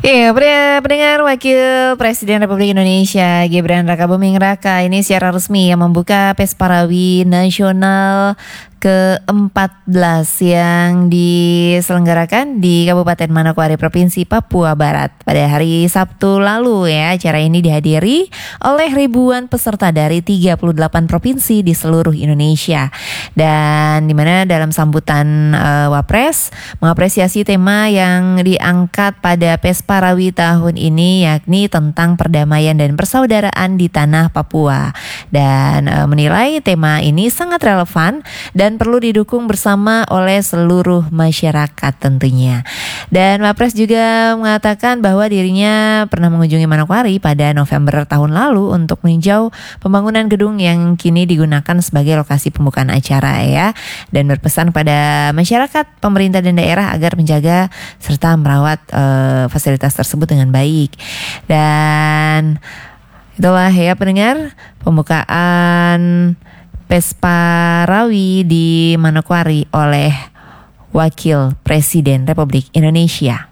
Iya, pendengar Wakil Presiden Republik Indonesia Gibran Rakabuming Raka ini secara resmi yang membuka Pesparawi Nasional ke-14 yang diselenggarakan di Kabupaten Manokwari, Provinsi Papua Barat pada hari Sabtu lalu ya. Acara ini dihadiri oleh ribuan peserta dari 38 provinsi di seluruh Indonesia. Dan di mana dalam sambutan Wapres mengapresiasi tema yang diangkat pada Pesparawi tahun ini, yakni tentang perdamaian dan persaudaraan di tanah Papua, dan menilai tema ini sangat relevan dan perlu didukung bersama oleh seluruh masyarakat tentunya. Dan Wapres juga mengatakan bahwa dirinya pernah mengunjungi Manokwari pada November tahun lalu untuk meninjau pembangunan gedung yang kini digunakan sebagai lokasi pembukaan acara ya, dan berpesan pada masyarakat, pemerintah dan daerah agar menjaga serta merawat fasilitas tersebut dengan baik. Dan itulah ya pendengar, pembukaan Pesparawi di Manokwari oleh Wakil Presiden Republik Indonesia.